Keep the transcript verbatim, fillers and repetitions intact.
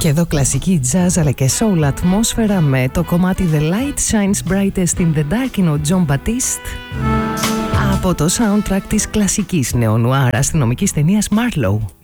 Και εδώ κλασική jazz αλλά και soul ατμόσφαιρα με το κομμάτι The Light Shines Brightest in the Dark είναι ο John Batiste από το soundtrack της κλασικής νεονουάρ αστυνομικής ταινίας Marlowe.